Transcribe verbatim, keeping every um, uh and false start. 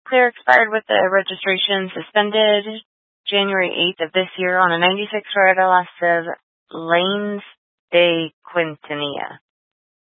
clear expired with the registration suspended January eighth of this year on a ninety-six Florida Lost of Lanes de Quintanilla.